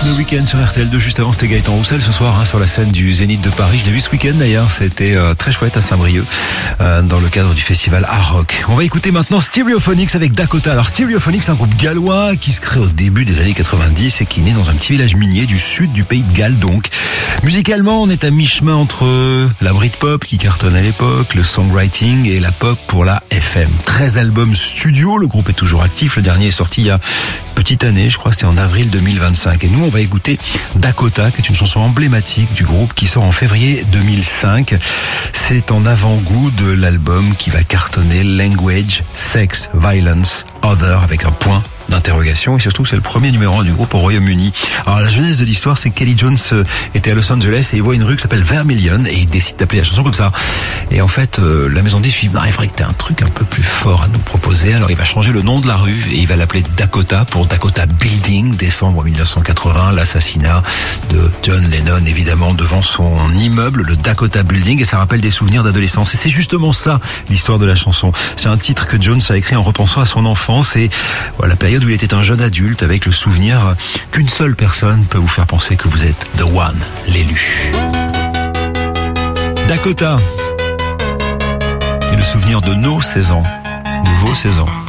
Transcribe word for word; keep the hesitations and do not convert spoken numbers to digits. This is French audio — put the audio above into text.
le week-end sur R T L deux. Juste avant, c'était Gaëtan Roussel ce soir hein, sur la scène du Zénith de Paris. Je l'ai vu ce week-end d'ailleurs. C'était euh, très chouette à Saint-Brieuc euh, dans le cadre du festival Art Rock. On va écouter maintenant Stereophonics avec Dakota. Alors Stereophonics, c'est un groupe gallois qui se crée au début des années quatre-vingt-dix et qui est né dans un petit village minier du sud du pays de Galles donc. Musicalement, on est à mi-chemin entre la Britpop qui cartonne à l'époque, le songwriting et la pop pour la F M. treize albums studio, le groupe est toujours actif. Le dernier est sorti il y a une petite année, je crois que c'était en avril deux mille vingt-cinq. Et nous, on va écouter Dakota, qui est une chanson emblématique du groupe qui sort en février deux mille cinq. C'est en avant-goût de l'album qui va cartonner Language, Sex, Violence, Other avec un point d'interrogation et surtout c'est le premier numéro un du groupe au Royaume-Uni. Alors la genèse de l'histoire, c'est que Kelly Jones était à Los Angeles et il voit une rue qui s'appelle Vermilion et il décide d'appeler la chanson comme ça. Et en fait, euh, la maison de disques lui dit, il faudrait que tu aies un truc un peu plus fort à nous proposer. Alors il va changer le nom de la rue et il va l'appeler Dakota pour Dakota Building, décembre mille neuf cent quatre-vingts, l'assassinat de John Lennon évidemment devant son immeuble, le Dakota Building, et ça rappelle des souvenirs d'adolescence. Et c'est justement ça l'histoire de la chanson. C'est un titre que Jones a écrit en repensant à son enfance et voilà, la période où il était un jeune adulte avec le souvenir qu'une seule personne peut vous faire penser que vous êtes the one, l'élu. Dakota. Et le souvenir de nos seize ans, de vos seize ans.